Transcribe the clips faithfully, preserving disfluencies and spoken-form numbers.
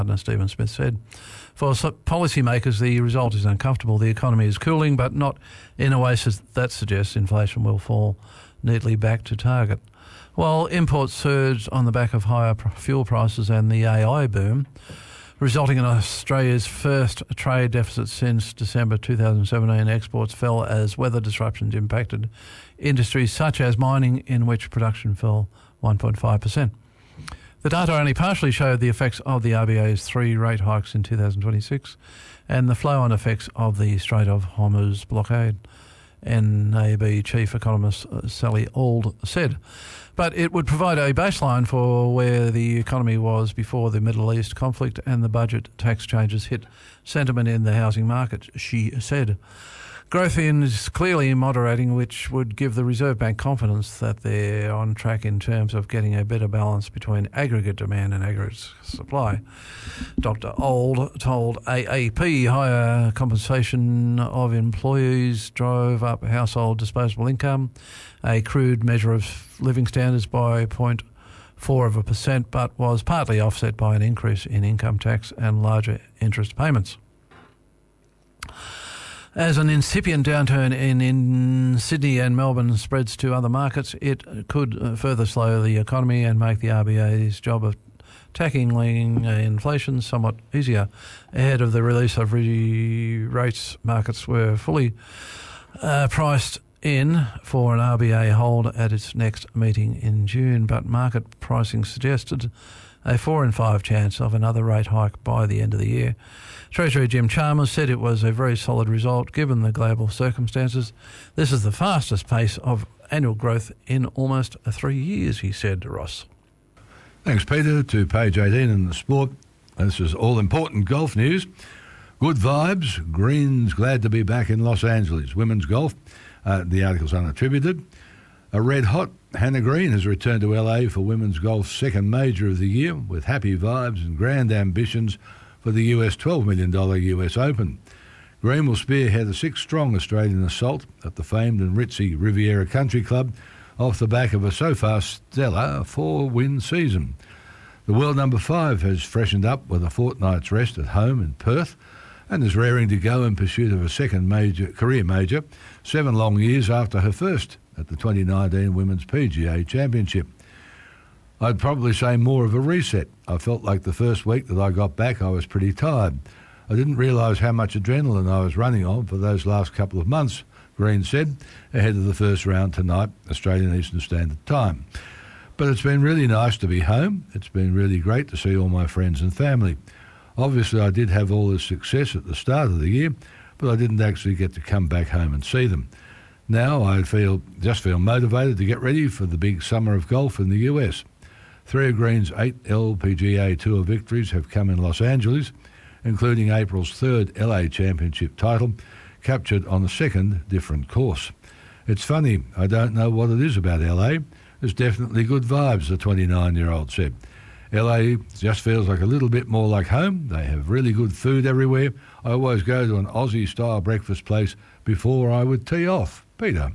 Stephen Smith said. For policymakers, the result is uncomfortable. The economy is cooling, but not in a way that suggests inflation will fall neatly back to target. While imports surged on the back of higher fuel prices and the A I boom, resulting in Australia's first trade deficit since December two thousand seventeen, exports fell as weather disruptions impacted industries such as mining, in which production fell one point five percent. The data only partially showed the effects of the R B A's three rate hikes in two thousand twenty-six and the flow-on effects of the Strait of Hormuz blockade, N A B chief economist Sally Auld said. But it would provide a baseline for where the economy was before the Middle East conflict and the budget tax changes hit sentiment in the housing market, she said. Growth is clearly moderating, which would give the Reserve Bank confidence that they're on track in terms of getting a better balance between aggregate demand and aggregate supply. Doctor Auld told A A P higher compensation of employees drove up household disposable income, a crude measure of living standards, by zero point four of a percent, but was partly offset by an increase in income tax and larger interest payments. As an incipient downturn in, in Sydney and Melbourne spreads to other markets, it could further slow the economy and make the R B A's job of tackling inflation somewhat easier. Ahead of the release of re- rates, markets were fully uh, priced in for an R B A hold at its next meeting in June, but market pricing suggested a four in five chance of another rate hike by the end of the year. Treasurer Jim Chalmers said it was a very solid result given the global circumstances. This is the fastest pace of annual growth in almost three years, he said to Ross. Thanks, Peter. To page eighteen in the sport. This is all-important golf news. Good vibes. Green's glad to be back in Los Angeles. Women's golf. Uh, the article's unattributed. A red-hot Hannah Green has returned to L A for women's golf's second major of the year with happy vibes and grand ambitions for the U S twelve million dollars U S Open. Green will spearhead a six-strong Australian assault at the famed and ritzy Riviera Country Club off the back of a so far stellar four-win season. The world number five has freshened up with a fortnight's rest at home in Perth and is raring to go in pursuit of a second major career major, seven long years after her first at the twenty nineteen Women's P G A Championship. I'd probably say more of a reset. I felt like the first week that I got back I was pretty tired. I didn't realise how much adrenaline I was running on for those last couple of months, Green said, ahead of the first round tonight, Australian Eastern Standard Time. But it's been really nice to be home. It's been really great to see all my friends and family. Obviously, I did have all this success at the start of the year, but I didn't actually get to come back home and see them. Now I feel just feel motivated to get ready for the big summer of golf in the U S. Three of Green's eight L P G A Tour victories have come in Los Angeles, including April's third L A Championship title, captured on a second different course. It's funny, I don't know what it is about L A. There's definitely good vibes, the twenty-nine-year-old said. L A just feels like a little bit more like home. They have really good food everywhere. I always go to an Aussie-style breakfast place before I would tee off. Peter.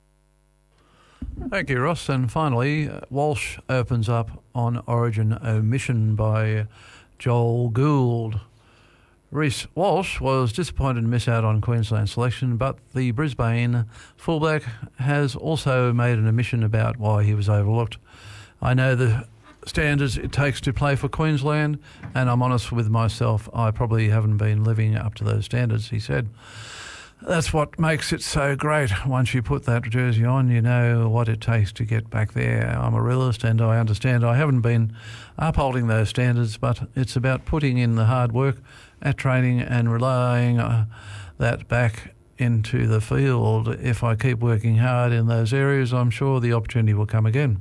Thank you, Ross. And finally, Walsh opens up on Origin omission by Joel Gould. Reece Walsh was disappointed to miss out on Queensland selection, but the Brisbane fullback has also made an admission about why he was overlooked. I know the standards it takes to play for Queensland, and I'm honest with myself, I probably haven't been living up to those standards, he said. That's what makes it so great. Once you put that jersey on, you know what it takes to get back there. I'm a realist and I understand I haven't been upholding those standards, but it's about putting in the hard work at training and relying uh, that back into the field. If I keep working hard in those areas, I'm sure the opportunity will come again.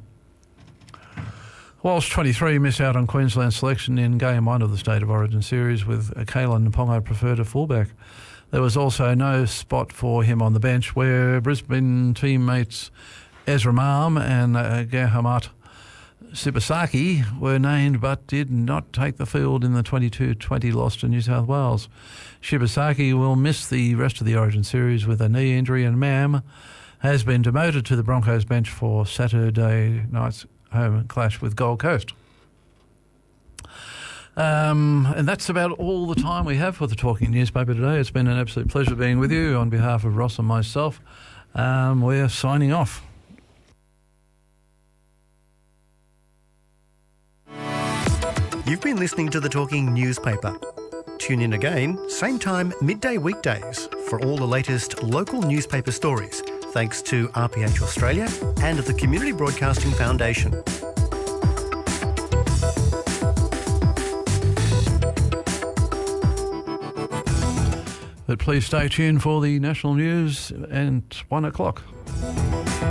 Walsh, twenty-three, missed out on Queensland selection in Game one of the State of Origin series with Kalen Ponga preferred a fullback. There was also no spot for him on the bench, where Brisbane teammates Ezra Malm and uh, Gahamat Sibasaki were named but did not take the field in the twenty-two twenty loss to New South Wales. Shibasaki will miss the rest of the Origin series with a knee injury, and Mam has been demoted to the Broncos bench for Saturday night's home clash with Gold Coast. Um, and that's about all the time we have for the Talking Newspaper today. It's been an absolute pleasure being with you. On behalf of Ross and myself, um, we're signing off. You've been listening to the Talking Newspaper. Tune in again, same time, midday weekdays, for all the latest local newspaper stories, thanks to R P H Australia and the Community Broadcasting Foundation. But please stay tuned for the national news at one o'clock.